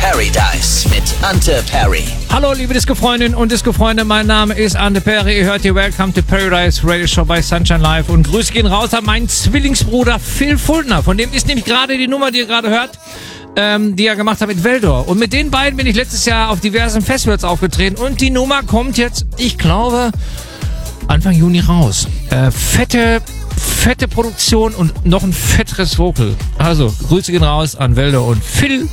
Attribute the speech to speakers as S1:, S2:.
S1: Paradise mit Ante Perry.
S2: Hallo liebe Disco-Freundinnen und Disco-Freunde, mein Name ist Ante Perry. Ihr hört hier Welcome to Paradise Radio Show bei Sunshine Live. Und Grüße gehen raus an meinen Zwillingsbruder Phil Fultner. Von dem ist nämlich gerade die Nummer, die ihr gerade hört, die er gemacht hat mit Veldor. Und mit den beiden bin ich letztes Jahr auf diversen Festivals aufgetreten. Und die Nummer kommt jetzt, ich glaube, Anfang Juni raus. Fette Produktion und noch ein fetteres Vocal. Also, Grüße gehen raus an Veldor und Phil